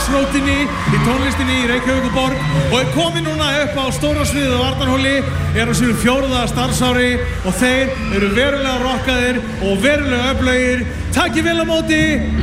dagsrótinni í tónlistinni í Reykjavíkurborg og er komin núna upp á stóra sviðið á Arnarhóli, er á sínu 4. starfsári og þeir eru verulega rockaðir og verulega öflugir. Takk vel á móti